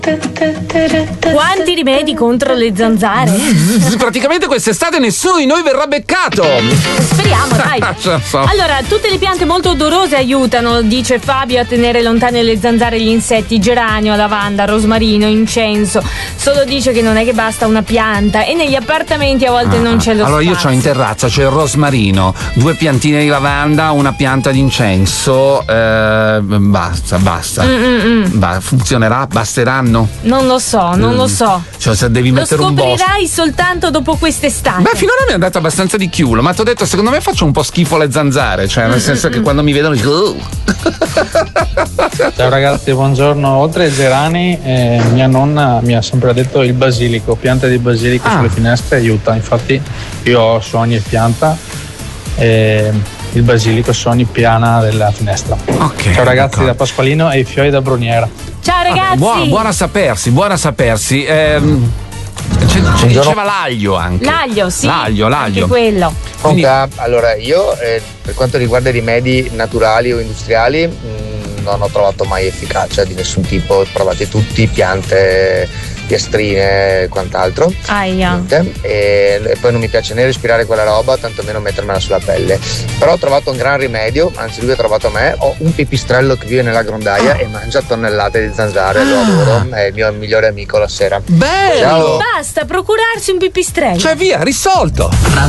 Quanti rimedi contro le zanzare? Praticamente quest'estate nessuno di noi verrà beccato. Speriamo, dai. Allora, tutte le piante molto odorose aiutano, dice Fabio, a tenere lontane le zanzare e gli insetti. Geranio, lavanda, rosmarino, incenso. Solo dice che non è che basta una pianta e negli appartamenti a volte non c'è lo allora spazio. io c'ho in terrazza, c'è il rosmarino, 2 piantine di lavanda, una pianta di incenso, basta. Funzionerà? Basteranno? Non lo so. Cioè, se devi mettere un bosco. Lo scoprirai soltanto dopo quest'estate. Beh, finora mi è andata abbastanza di chiulo, ma ti ho detto, secondo me faccio un po' schifo alle zanzare, cioè nel senso che quando mi vedono dico Ciao ragazzi, buongiorno. Oltre ai gerani, mia nonna mi ha sempre detto il basilico, pianta di basilico sulle finestre aiuta. Infatti io ho su ogni pianta il basilico su ogni piana della finestra. Ok. Ciao ragazzi, da Pasqualino e i fiori da Bruniera. Ciao ragazzi. Buona a sapersi. Diceva l'aglio anche. L'aglio, sì. L'aglio. Anche quello. Allora, io per quanto riguarda i rimedi naturali o industriali non ho trovato mai efficacia di nessun tipo, provate tutti, piante, piastrine e quant'altro. Aia. E poi non mi piace né respirare quella roba, tantomeno mettermela sulla pelle. Però ho trovato un gran rimedio, anzi lui ha trovato me. Ho un pipistrello che vive nella grondaia e mangia tonnellate di zanzare, lo adoro, è il mio migliore amico la sera. Bello! Ciao. Basta procurarsi un pipistrello. Cioè via, risolto.